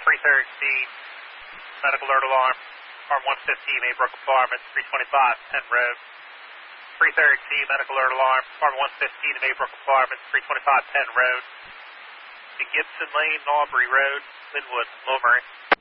medical alert alarm, Farm 115, Maybrook Apartments, 325 Penn Road. 313, medical alert alarm, Farm 115, Maybrook Apartments, 325 Penn Road. The Gibson Lane, Aubrey Road, Linwood, Mulberry.